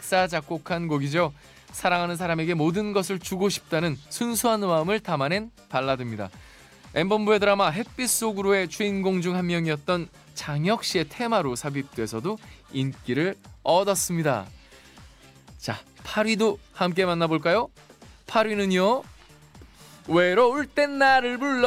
작사 작곡한 곡이죠. 사랑하는 사람에게 모든 것을 주고 싶다는 순수한 마음을 담아낸 발라드입니다. M본부의 드라마 햇빛 속으로의 주인공 중 한 명이었던 장혁 씨의 테마로 삽입돼서도 인기를 얻었습니다. 자, 8위도 함께 만나볼까요? 8위는요. 외로울 땐 나를 불러